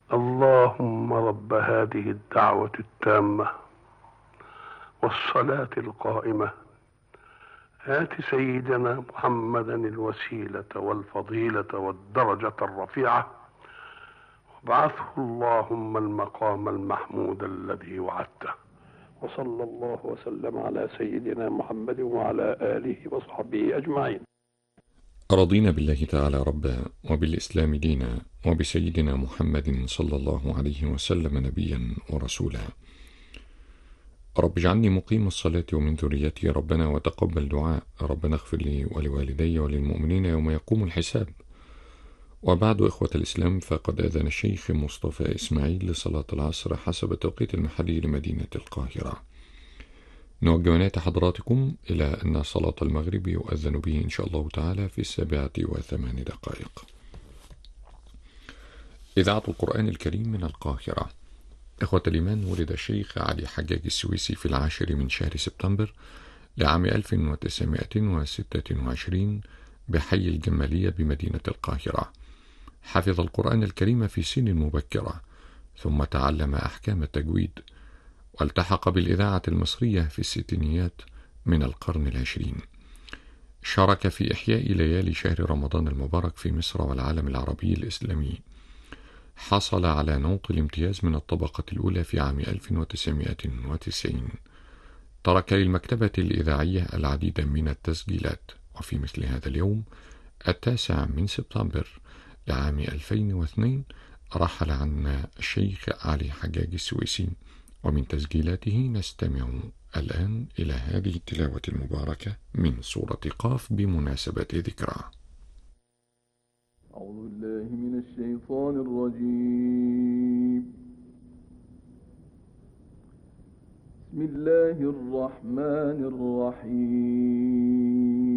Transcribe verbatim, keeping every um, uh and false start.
اللهم رب هذه الدعوة التامة والصلاة القائمة، آت سيدنا محمدا الوسيلة والفضيلة والدرجة الرفيعة، وابعثه اللهم المقام المحمود الذي وعدته. وصلى الله وسلم على سيدنا محمد وعلى آله وصحبه أجمعين. رضينا بالله تعالى ربا، وبالإسلام دينا، وبسيدنا محمد صلى الله عليه وسلم نبيا ورسولا. رب اجعلني مقيم الصلاة ومن ذريتي ربنا وتقبل دعاء. ربنا اغفر لي ولوالدي وللمؤمنين يوم يقوم الحساب. وبعد، إخوة الإسلام، فقد أذن الشيخ مصطفى إسماعيل لصلاة العصر حسب التوقيت المحلي لمدينة القاهرة. نوجه عناية حضراتكم إلى أن صلاة المغرب يؤذن به إن شاء الله تعالى في السابعة وثمان دقائق. إذاعة القرآن الكريم من القاهرة. إخوة الإيمان، ولد الشيخ علي حجاج السويسي في العاشر من شهر سبتمبر لعام ألف وتسعمائة وستة وعشرين بحي الجمالية بمدينة القاهرة. حفظ القرآن الكريم في سن مبكرة، ثم تعلم أحكام التجويد، والتحق بالإذاعة المصرية في الستينيات من القرن العشرين. شارك في إحياء ليالي شهر رمضان المبارك في مصر والعالم العربي الإسلامي. حصل على نوط الامتياز من الطبقة الأولى في عام ألف وتسعمائة وتسعين. ترك للمكتبة الإذاعية العديد من التسجيلات، وفي مثل هذا اليوم التاسع من سبتمبر لعام ألفين واثنين رحل عنا الشيخ علي حجاج السويسي، ومن تسجيلاته نستمع الآن إلى هذه التلاوة المباركة من سورة قاف بمناسبة ذكرى. أعوذ بالله من الشيطان الرجيم. بسم الله الرحمن الرحيم.